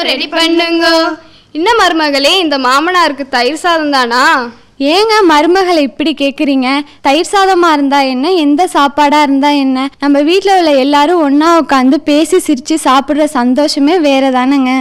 Ready பண்ணுங்க. என்ன மருமகளே, இந்த மாமனாருக்கு தயிர் சாதம் தானா? ஏங்க மருமகளை இப்படி கேட்குறீங்க? தயிர் சாதமாக இருந்தால் என்ன, எந்த சாப்பாடாக இருந்தால் என்ன, நம்ம வீட்டில் உள்ள எல்லாரும் ஒன்றா உட்காந்து பேசி சிரித்து சாப்பிட்ற சந்தோஷமே வேறு தானேங்க.